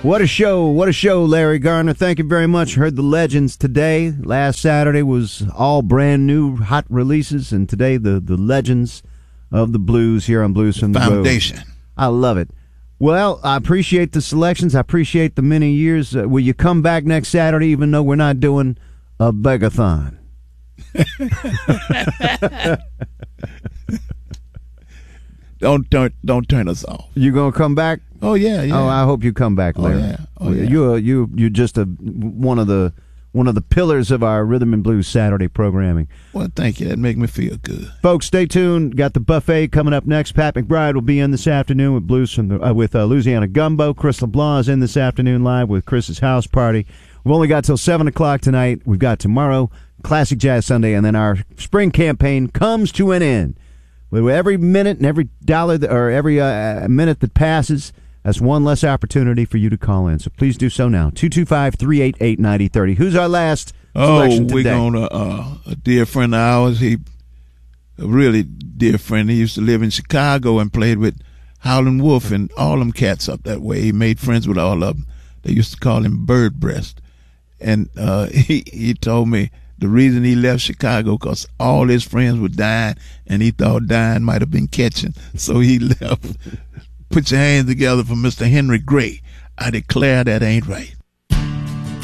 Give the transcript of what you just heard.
What a show, Larry Garner. Thank you very much. Heard the legends today. Last Saturday was all brand new hot releases, and today the legends of the blues here on Blues from the Road. Foundation. I love it. Well, I appreciate the selections. I appreciate the many years. Will you come back next Saturday, even though we're not doing a begathon? Don't turn us off. You gonna come back? Oh yeah. Oh, I hope you come back, Larry. Oh yeah. You're just one of the pillars of our Rhythm and Blues Saturday programming. Well, thank you. That make me feel good. Folks, stay tuned. Got the buffet coming up next. Pat McBride will be in this afternoon with blues from with Louisiana Gumbo. Chris LeBlanc is in this afternoon live with Chris's house party. We've only got till 7 o'clock tonight. We've got tomorrow, Classic Jazz Sunday, and then our spring campaign comes to an end. With every minute and every dollar or every minute that passes, that's one less opportunity for you to call in. So please do so now. 225-388-9030. Who's our last selection today? We're going to a dear friend of ours. A really dear friend. He used to live in Chicago and played with Howlin' Wolf and all them cats up that way. He made friends with all of them. They used to call him Bird Breast. And he told me the reason he left Chicago because all his friends were dying, and he thought dying might have been catching. So he left. Put your hands together for Mr. Henry Gray. I declare that ain't right.